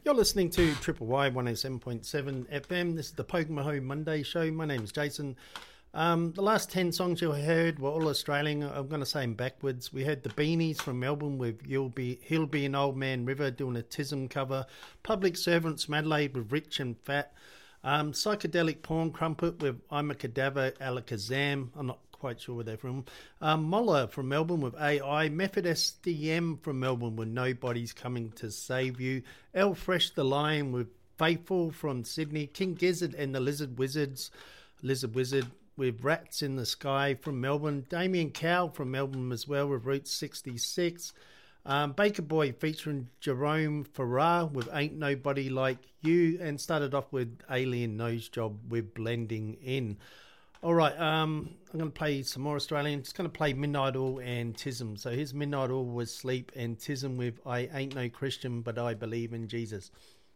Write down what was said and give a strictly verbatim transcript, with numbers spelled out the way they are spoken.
You're listening to Triple Y one oh seven point seven F M. This is the Pokemaho Monday show. My name's Jason. Um, the last ten songs you heard were all Australian. I'm going to say them backwards. We heard the Beanies from Melbourne with You'll Be, He'll Be an Old Man River doing a Tism cover. Public Servants from Adelaide with Rich and Fat. Um, Psychedelic Porn Crumpet with I'm a Cadaver Alakazam. I'm not quite sure where they're from. Um, Molla from Melbourne with A I. Method S D M from Melbourne with Nobody's Coming to Save You. El Fresh the Lion with Faithful from Sydney. King Gizzard and the Lizard Wizards. Lizard Wizard with Rats in the Sky from Melbourne. Damien Cowell from Melbourne as well with Route sixty-six. Um, Baker Boy featuring Jerome Farrar with Ain't Nobody Like You, and started off with Alien Nose Job with Blending In. All right, um, I'm going to play some more Australian. Just going to play Midnight Oil and Tism. So here's Midnight Oil with Sleep and Tism with I Ain't No Christian, but I Believe in Jesus.